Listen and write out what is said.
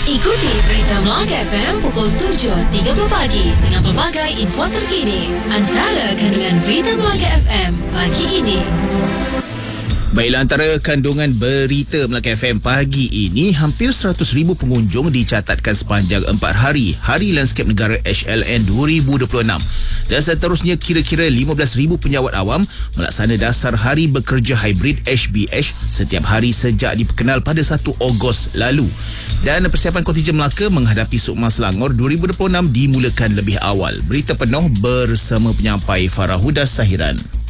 Ikuti berita Melaka FM pukul 7.30 pagi dengan pelbagai info terkini. Antara kandungan berita Melaka FM pagi ini. Baiklah, antara kandungan berita Melaka FM pagi ini, hampir 100,000 pengunjung dicatatkan sepanjang 4 hari Hari Lanskap Negara HLN 2026. Dan seterusnya, kira-kira 15,000 penyawat awam melaksana dasar Hari Bekerja Hybrid HBH setiap hari sejak diperkenal pada 1 Ogos lalu. Dan persiapan kontingen Melaka menghadapi Sukma Selangor 2026 dimulakan lebih awal. Berita penuh bersama penyampai Farah Huda Sahiran.